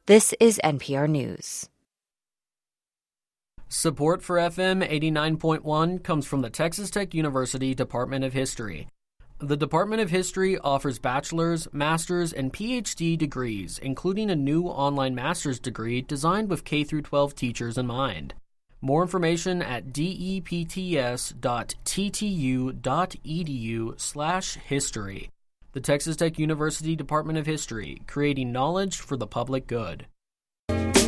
This is NPR News. Support for FM 89.1 comes from the Texas Tech University Department of History. The Department of History offers bachelor's, master's, and PhD degrees, including a new online master's degree designed with K-12 teachers in mind. More information at depts.ttu.edu/history. The Texas Tech University Department of History, creating knowledge for the public good.